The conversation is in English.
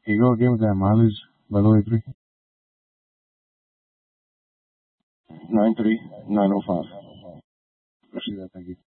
Can you go again with that mileage, by the way, 3? 93905. Appreciate that. Thank you.